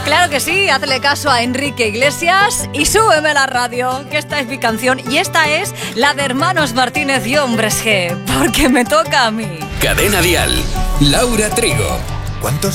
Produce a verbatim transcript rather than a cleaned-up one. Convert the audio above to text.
Claro que sí, hazle caso a Enrique Iglesias y súbeme la radio, que esta es mi canción y esta es la de Hermanos Martínez y Hombres G, porque me toca a mí. Cadena Dial, Laura Trigo. ¿Cuántos